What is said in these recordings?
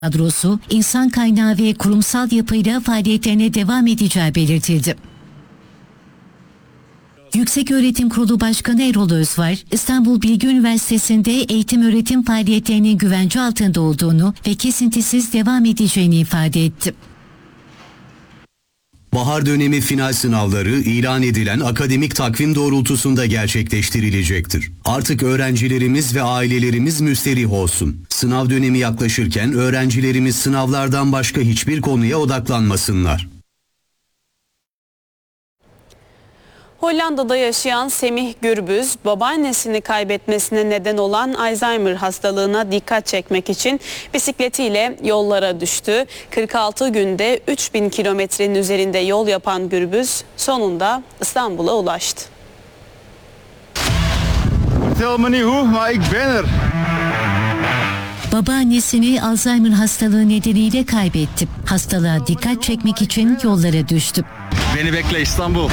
Kadrosu, insan kaynağı ve kurumsal yapıyla faaliyetlerine devam edeceği belirtildi. Yükseköğretim Kurulu Başkanı Erol Özvar, İstanbul Bilgi Üniversitesi'nde eğitim öğretim faaliyetlerinin güvence altında olduğunu ve kesintisiz devam edeceğini ifade etti. Bahar dönemi final sınavları ilan edilen akademik takvim doğrultusunda gerçekleştirilecektir. Artık öğrencilerimiz ve ailelerimiz müsterih olsun. Sınav dönemi yaklaşırken öğrencilerimiz sınavlardan başka hiçbir konuya odaklanmasınlar. Hollanda'da yaşayan Semih Gürbüz, babaannesini kaybetmesine neden olan Alzheimer hastalığına dikkat çekmek için bisikletiyle yollara düştü. 46 günde 3000 kilometrenin üzerinde yol yapan Gürbüz sonunda İstanbul'a ulaştı. Vertel me niet hoe, maar ik ben er. Babaannesini Alzheimer hastalığı nedeniyle kaybetti. Hastalığa dikkat çekmek için yollara düştü. Beni bekle İstanbul.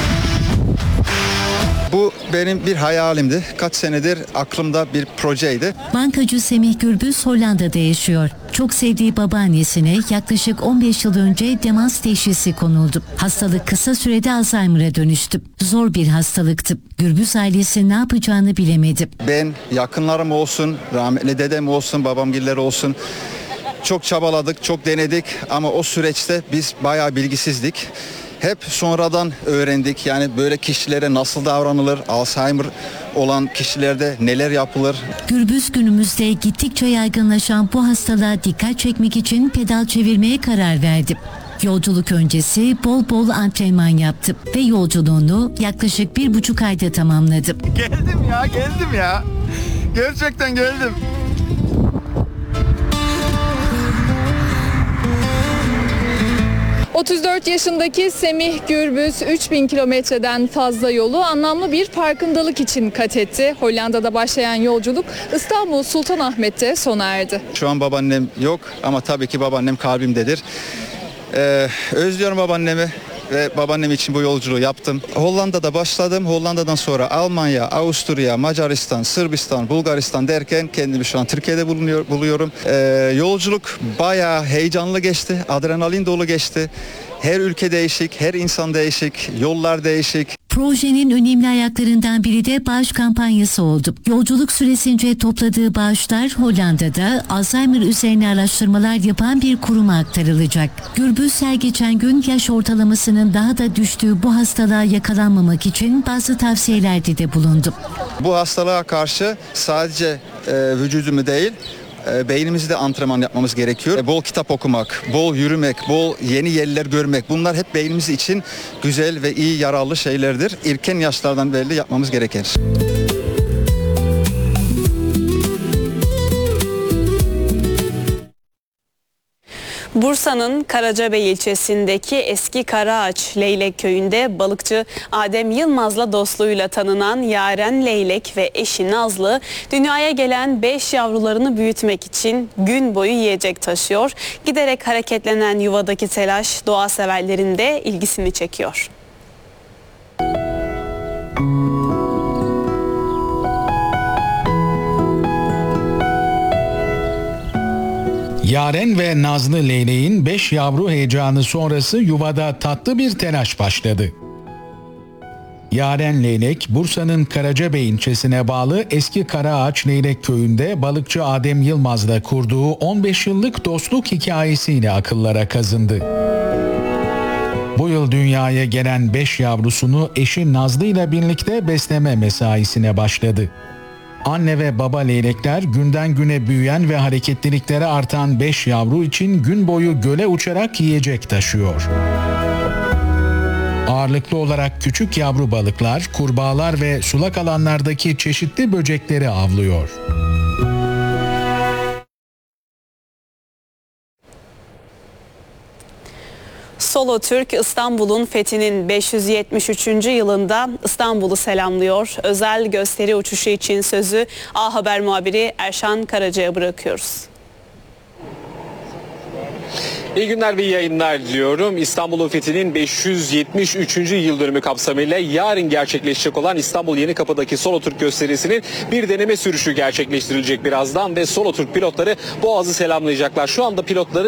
Bu benim bir hayalimdi. Kaç senedir aklımda bir projeydi. Bankacı Semih Gürbüz Hollanda'da yaşıyor. Çok sevdiği babaannesine yaklaşık 15 yıl önce demans teşhisi konuldu. Hastalık kısa sürede Alzheimer'a dönüştü. Zor bir hastalıktı. Gürbüz ailesi ne yapacağını bilemedi. Ben, yakınlarım olsun, rahmetli dedem olsun, babamgiller olsun. Çok çabaladık, çok denedik ama o süreçte biz bayağı bilgisizdik. Hep sonradan öğrendik yani böyle kişilere nasıl davranılır, Alzheimer olan kişilerde neler yapılır. Gürbüz günümüzde gittikçe yaygınlaşan bu hastalığa dikkat çekmek için pedal çevirmeye karar verdi. Yolculuk öncesi bol bol antrenman yaptı ve yolculuğunu yaklaşık 1,5 ayda tamamladı. Geldim ya. Gerçekten geldim. ...34 yaşındaki Semih Gürbüz 3000 kilometreden fazla yolu anlamlı bir farkındalık için kat etti. Hollanda'da başlayan yolculuk İstanbul Sultanahmet'te sona erdi. Şu an babaannem yok ama tabii ki babaannem kalbimdedir. Özlüyorum babaannemi ve babaannem için bu yolculuğu yaptım. Hollanda'da başladım. Hollanda'dan sonra Almanya, Avusturya, Macaristan, Sırbistan, Bulgaristan derken kendimi şu an Türkiye'de buluyorum. Yolculuk bayağı heyecanlı geçti. Adrenalin dolu geçti. Her ülke değişik, her insan değişik, yollar değişik. Projenin önemli ayaklarından biri de bağış kampanyası oldu. Yolculuk süresince topladığı bağışlar Hollanda'da Alzheimer üzerine araştırmalar yapan bir kuruma aktarılacak. Gürbüz her geçen gün yaş ortalamasının daha da düştüğü bu hastalığa yakalanmamak için bazı tavsiyelerde de bulundu. Bu hastalığa karşı sadece vücudumu değil, beynimizde antrenman yapmamız gerekiyor. Bol kitap okumak, bol yürümek, bol yeni yerler görmek, bunlar hep beynimiz için güzel ve iyi yararlı şeylerdir. İrken yaşlardan belli yapmamız gereken. Bursa'nın Karacabey ilçesindeki Eski Karaağaç Leylek Köyü'nde balıkçı Adem Yılmaz'la dostluğuyla tanınan Yaren Leylek ve eşi Nazlı dünyaya gelen 5 yavrularını büyütmek için gün boyu yiyecek taşıyor. Giderek hareketlenen yuvadaki telaş doğa severlerin de ilgisini çekiyor. Yaren ve Nazlı Leylek'in 5 yavru heyecanı sonrası yuvada tatlı bir telaş başladı. Yaren Leylek, Bursa'nın Karacabey ilçesine bağlı Eski Karaağaç Leylek Köyü'nde balıkçı Adem Yılmaz'la kurduğu 15 yıllık dostluk hikayesiyle akıllara kazındı. Bu yıl dünyaya gelen 5 yavrusunu eşi Nazlı ile birlikte besleme mesaisine başladı. Anne ve baba leylekler günden güne büyüyen ve hareketlilikleri artan 5 yavru için gün boyu göle uçarak yiyecek taşıyor. Ağırlıklı olarak küçük yavru balıklar, kurbağalar ve sulak alanlardaki çeşitli böcekleri avlıyor. Solo Türk İstanbul'un fethinin 573. yılında İstanbul'u selamlıyor. Özel gösteri uçuşu için sözü A Haber muhabiri Erşan Karaca'ya bırakıyoruz. İyi günler ve iyi yayınlar diliyorum. İstanbul'un fethinin 573. yıl dönümü kapsamıyla yarın gerçekleşecek olan İstanbul Yenikapı'daki Solo Türk gösterisinin bir deneme sürüşü gerçekleştirilecek birazdan ve Solo Türk pilotları Boğaz'ı selamlayacaklar. Şu anda pilotları